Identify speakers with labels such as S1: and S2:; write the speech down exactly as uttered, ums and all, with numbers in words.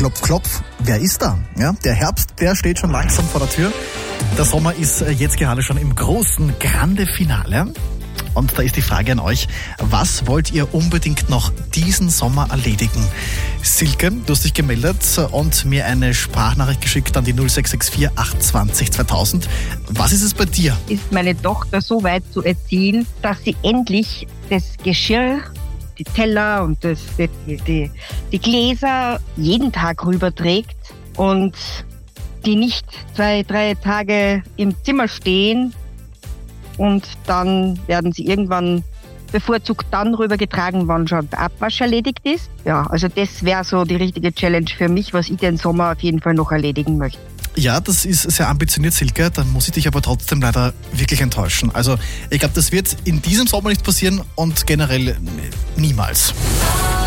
S1: klopf, klopf, wer ist da? Ja, der Herbst, der steht schon langsam vor der Tür. Der Sommer ist jetzt gerade schon im großen, grande Finale. Und da ist die Frage an euch, was wollt ihr unbedingt noch diesen Sommer erledigen? Silke, du hast dich gemeldet und mir eine Sprachnachricht geschickt an die null sechs sechs vier acht zwanzig zweitausend. Was ist es bei dir?
S2: Ist meine Tochter so weit zu erziehen, dass sie endlich das Geschirr, die Teller und das, die, die, die Gläser jeden Tag rüberträgt und die nicht zwei, drei Tage im Zimmer stehen und dann werden sie irgendwann bevorzugt dann rübergetragen, wann schon der Abwasch erledigt ist. Ja, also das wäre so die richtige Challenge für mich, was ich den Sommer auf jeden Fall noch erledigen möchte.
S1: Ja, das ist sehr ambitioniert, Silke. Da muss ich dich aber trotzdem leider wirklich enttäuschen. Also ich glaube, das wird in diesem Sommer nicht passieren und generell niemals.